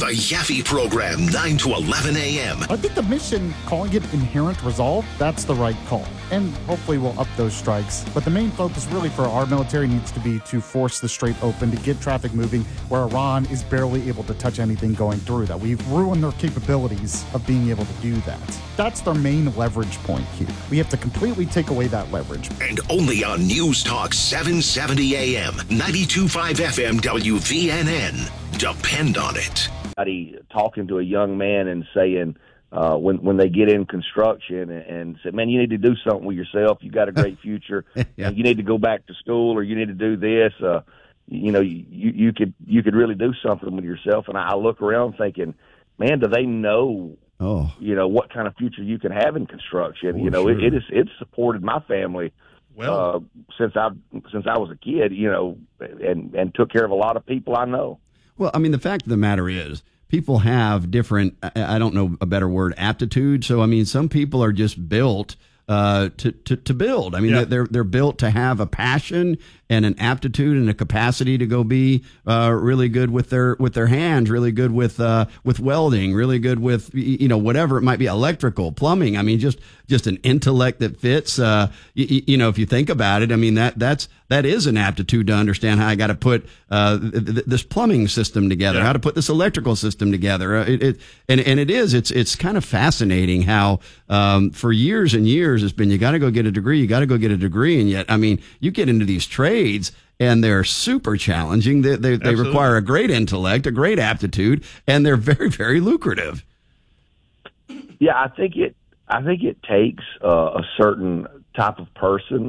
The Yaffe Program, 9 to 11 a.m. I think the mission, calling it Inherent Resolve, that's the right call. And hopefully we'll up those strikes. But the main focus really for our military needs to be to force the Strait open, to get traffic moving, where Iran is barely able to touch anything going through that. We've ruined their capabilities of being able to do that. That's their main leverage point here. We have to completely take away that leverage. And only on News Talk 770 AM, 92.5 FM WVNN. Depend on it. Talking to a young man and saying, when they get in construction and say, man, you need to do something with yourself. You got a great future. Yeah. You need to go back to school, or you need to do this. You could really do something with yourself. And I look around thinking, man, do they know, what kind of future you can have in construction? Sure. It's supported my family. Well, since I was a kid, and took care of a lot of people I know. Well, I mean, the fact of the matter is, people have different, I don't know a better word, aptitude. So, I mean, some people are just built to build. I mean, they're built to have a passion and an aptitude and a capacity to go be really good with their hands, really good with welding, really good with whatever it might be, electrical, plumbing. I mean, just an intellect that fits. If you think about it, I mean that is an aptitude to understand how I got to put this plumbing system together, how to put this electrical system together. It's kind of fascinating how for years and years it's been, you got to go get a degree, and yet, I mean, you get into these trades and they're super challenging. They require a great intellect, a great aptitude, and they're very, very lucrative. Yeah, I think it takes a certain type of person.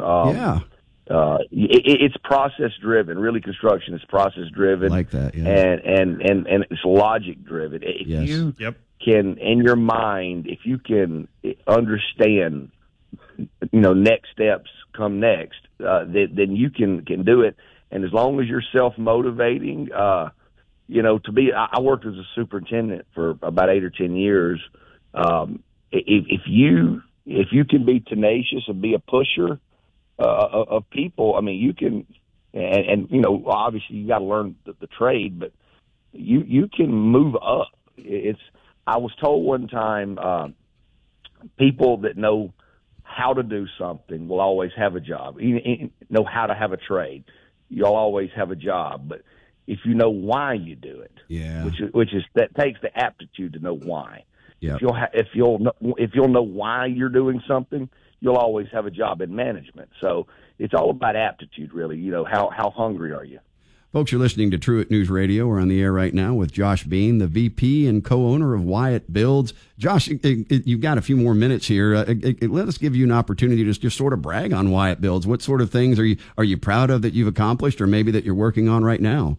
It's process driven. Really, construction is process driven. Like that, yeah. And it's logic driven. If you can, in your mind, if you can understand, next steps come next, then you can do it. And as long as you're self-motivating, I worked as a superintendent for about 8 or 10 years. If you can be tenacious and be a pusher of people, I mean, you can, and obviously you got to learn the trade, but you can move up. I was told one time, people that know how to do something will always have a job. You know how to have a trade, you'll always have a job. But if you know why you do it, which is that takes the aptitude to know why. Yeah. If you'll know why you're doing something, you'll always have a job in management. So it's all about aptitude, really. How hungry are you? Folks, you're listening to Truett News Radio. We're on the air right now with Josh Bean, the VP and co-owner of Wyatt Builds. Josh, you've got a few more minutes here. Let us give you an opportunity to just sort of brag on Wyatt Builds. What sort of things are you proud of that you've accomplished, or maybe that you're working on right now?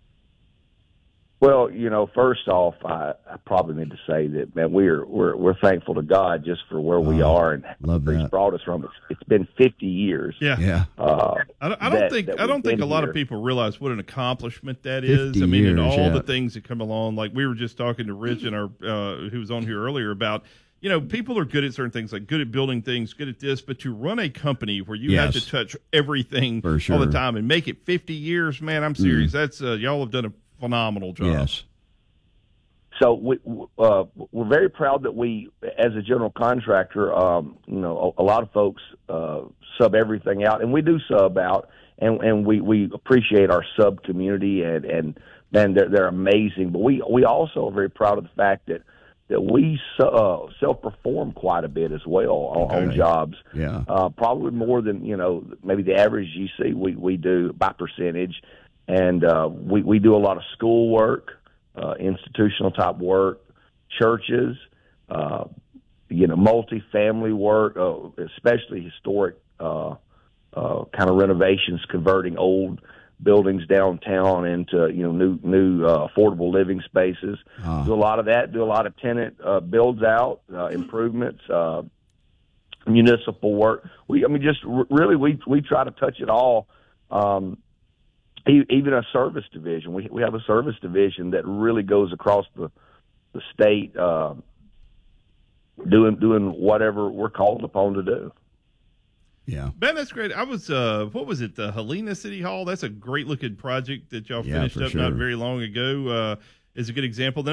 Well, first off, I probably need to say that, man, we're thankful to God just for where we are and where He's brought us from. It's been 50 years. Yeah. I don't think a lot of people realize what an accomplishment that is. I mean, and all the things that come along. Like we were just talking to Rich and our who was on here earlier about. People are good at certain things, like good at building things, good at this, but to run a company where you have to touch everything all the time and make it 50 years, man, I'm serious. That's y'all have done a phenomenal job. Yes. So we're very proud that we, as a general contractor, a lot of folks sub everything out, and we do sub out, and we appreciate our sub community, and they're amazing. But we also are very proud of the fact that we self-perform quite a bit as well on jobs. Yeah. Probably more than, maybe the average GC we do by percentage. And we do a lot of school work, institutional type work, churches, multifamily work, especially historic kind of renovations, converting old buildings downtown into new affordable living spaces. Do a lot of that. Do a lot of tenant builds out, improvements, municipal work. We try to touch it all. Even a service division. We have a service division that really goes across the state, doing whatever we're called upon to do. Yeah, Ben, that's great. I was, what was it, the Helena City Hall? That's a great looking project that y'all finished up not very long ago. Is a good example. Then